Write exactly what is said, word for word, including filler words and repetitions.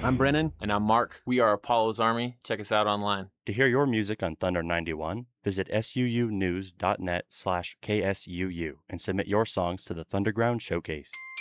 I'm Brennan. And I'm Mark. We are Apollo's Army. Check us out online. To hear your music on Thunder ninety-one, visit suunews.net slash KSUU and submit your songs to the Thunderground Showcase.